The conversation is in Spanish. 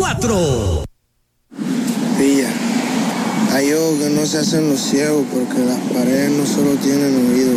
4. Pilla, hay ojos que no se hacen los ciegos porque las paredes no solo tienen oídos.